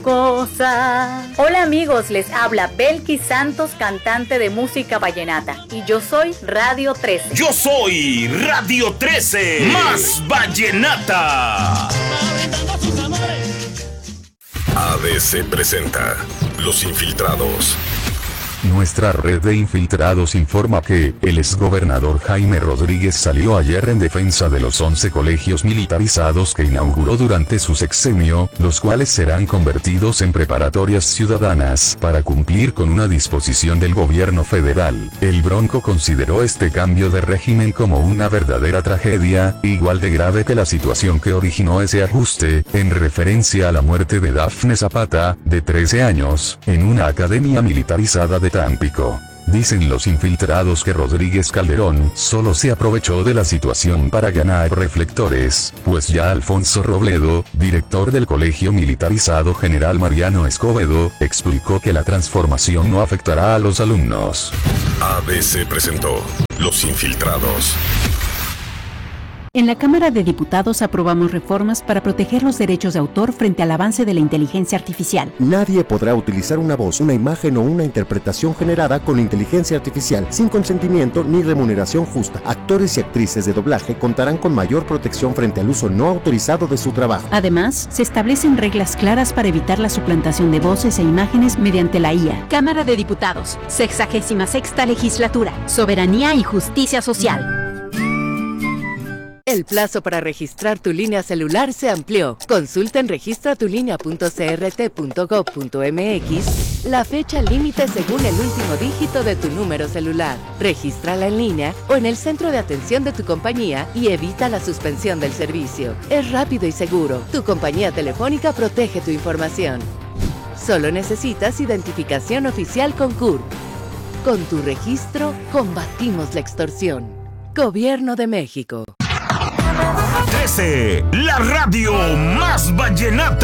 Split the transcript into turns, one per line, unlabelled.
cosa. Hola amigos, les habla Belkis Santos, cantante de música vallenata. Y yo soy Radio 13.
Yo soy Radio 13, más vallenata.
ABC presenta Los Infiltrados.
Nuestra red de infiltrados informa que el exgobernador Jaime Rodríguez salió ayer en defensa de los 11 colegios militarizados que inauguró durante su sexenio, los cuales serán convertidos en preparatorias ciudadanas para cumplir con una disposición del gobierno federal. El Bronco consideró este cambio de régimen como una verdadera tragedia, igual de grave que la situación que originó ese ajuste, en referencia a la muerte de Dafne Zapata, de 13 años, en una academia militarizada de Tampico. Dicen los infiltrados que Rodríguez Calderón solo se aprovechó de la situación para ganar reflectores, pues ya Alfonso Robledo, director del Colegio Militarizado General Mariano Escobedo, explicó que la transformación no afectará a los alumnos.
ABC presentó Los Infiltrados.
En la Cámara de Diputados aprobamos reformas para proteger los derechos de autor frente al avance de la inteligencia artificial.
Nadie podrá utilizar una voz, una imagen o una interpretación generada con inteligencia artificial sin consentimiento ni remuneración justa. Actores y actrices de doblaje contarán con mayor protección frente al uso no autorizado de su trabajo.
Además, se establecen reglas claras para evitar la suplantación de voces e imágenes mediante la IA. Cámara de Diputados, 66ª Legislatura, Soberanía y Justicia Social.
El plazo para registrar tu línea celular se amplió. Consulta en registratulinea.crt.gov.mx la fecha límite según el último dígito de tu número celular. Regístrala en línea o en el centro de atención de tu compañía y evita la suspensión del servicio. Es rápido y seguro. Tu compañía telefónica protege tu información. Solo necesitas identificación oficial con CURP. Con tu registro, combatimos la extorsión. Gobierno de México.
13, la radio más vallenata.